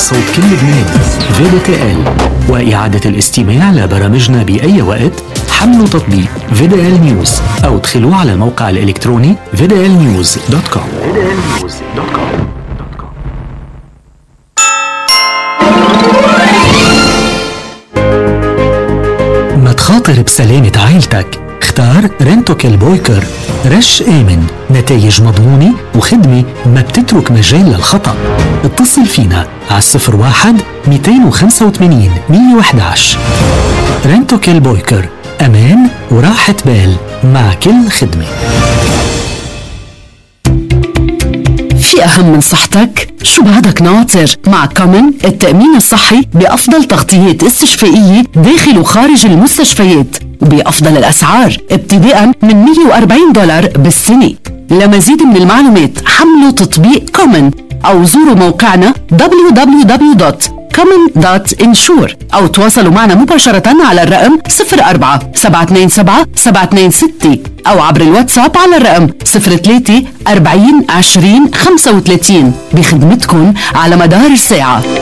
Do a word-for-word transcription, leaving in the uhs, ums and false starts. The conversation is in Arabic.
صوت كل لبنان في دي تي إل. وإعادة الاستماع لبرامجنا بأي وقت حملوا تطبيق في دي إل نيوز أو ادخلوا على الموقع الإلكتروني في دي إل نيوز دوت كوم. في دي إل نيوز دوت كوم. ما تخاطر بسلامة عائلتك، اختار رنتوكيل بويكر. رش آمن، نتائج مضمونة وخدمة ما بتترك مجال للخطأ. اتصل فينا على صفر واحد مئتين وخمسة وثمانين مئة وأحد عشر. رنتوكيل بويكر، أمان وراحة بال مع كل خدمة. في أهم من صحتك؟ شو بعدك ناطر؟ مع كومن التأمين الصحي بأفضل تغطيات استشفائية داخل وخارج المستشفيات وبأفضل الأسعار ابتداء من مئة وأربعين دولار بالسنة. لمزيد من المعلومات حملوا تطبيق كومن أو زوروا موقعنا دبليو دبليو دبليو دوت كومن دوت انشور أو تواصلوا معنا مباشرة على الرقم صفر أربعة سبعة اثنين سبعة سبعة اثنين ستة أو عبر الواتساب على الرقم صفر ثلاثة أربعين عشرين خمسة وثلاثين بخدمتكم على مدار الساعة.